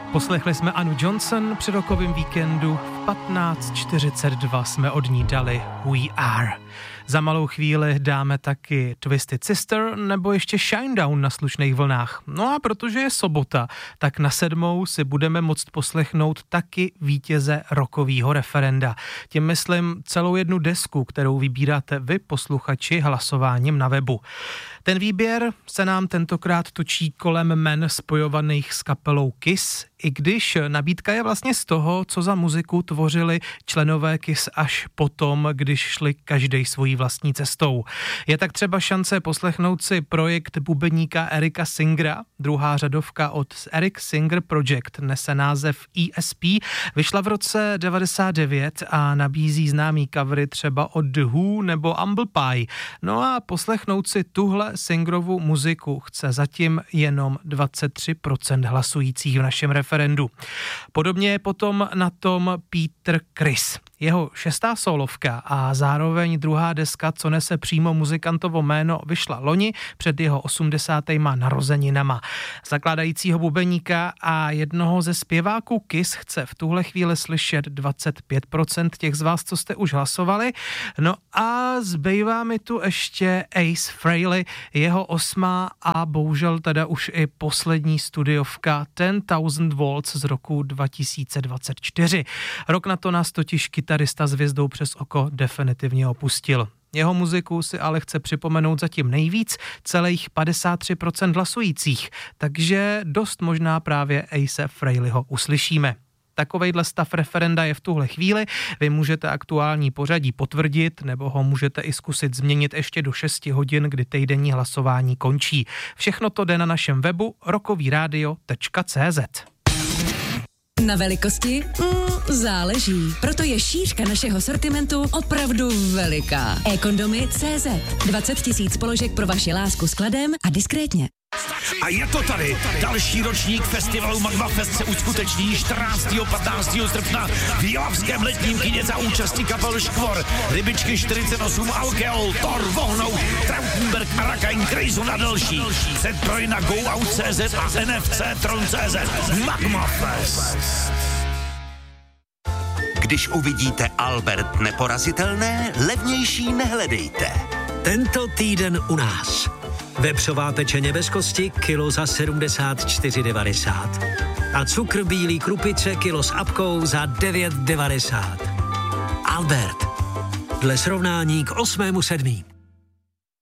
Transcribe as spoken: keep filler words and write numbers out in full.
Poslechli jsme Anu Johnson při rokovém víkendu. V patnáct čtyřicet dva jsme od ní dali We Are. Za malou chvíli dáme taky Twisted Sister nebo ještě Shinedown na slušných vlnách. No a protože je sobota, tak na sedmou si budeme moct poslechnout taky vítěze rokového referenda. Tím myslím celou jednu desku, kterou vybíráte vy, posluchači, hlasováním na webu. Ten výběr se nám tentokrát točí kolem jmen spojovaných s kapelou Kiss, i když nabídka je vlastně z toho, co za muziku tvořili členové Kiss až potom, když šli každej svojí vlastní cestou. Je tak třeba šance poslechnout si projekt bubeníka Erika Singera. Druhá řadovka od Eric Singer Project nese název E S P, vyšla v roce devadesát devět a nabízí známý covery třeba od The Who nebo Humble Pie. No a poslechnout si tuhle Singerovu muziku chce zatím jenom dvacet tři procent hlasujících v našem referendu. Podobně je potom na tom Peter Criss. Jeho šestá solovka a zároveň druhá deska, co nese přímo muzikantovo jméno, vyšla loni před jeho osmdesátýma narozeninama. Zakládajícího bubeníka a jednoho ze zpěváků Kiss chce v tuhle chvíli slyšet dvacet pět procent těch z vás, co jste už hlasovali. No a zbývá mi tu ještě Ace Frehley, jeho osmá a bohužel teda už i poslední studiovka Ten Thousand Volts z roku dva tisíce dvacet čtyři. Rok na to nás totiž kytarista s hvězdou přes oko definitivně opustil. Jeho muziku si ale chce připomenout zatím nejvíc, celých padesát tři procent hlasujících, takže dost možná právě Ace Frehleyho uslyšíme. Takovejhle stav referenda je v tuhle chvíli. Vy můžete aktuální pořadí potvrdit nebo ho můžete i zkusit změnit ještě do šesti hodin, kdy týdenní hlasování končí. Všechno to jde na našem webu rokovíradio tečka cé zet. Na velikosti? Mm, záleží. Proto je šířka našeho sortimentu opravdu veliká. e-kondomy tečka cé zet. dvacet tisíc položek pro vaši lásku s kladem a diskrétně. A je to tady. Další ročník festivalu Magma Fest se uskuteční čtrnáctého a patnáctého srpna v Jilavském letním kině za účasti kapel Škvor, Rybičky čtyřicet osm, Alkeol, Thor, Vohnout, Trautenberg, Arakain, Krejzu na další. Předproj na GoOut tečka cé zet a N F C Tron tečka cé zet. Magma Fest. Když uvidíte Albert neporazitelné, levnější nehledejte. Tento týden u nás. Vepřová pečeně bez kosti, kilo za sedmdesát čtyři devadesát. A cukr bílý krupice, kilo s apkou za devět devadesát. Albert. Dle srovnání k osmému sedmý.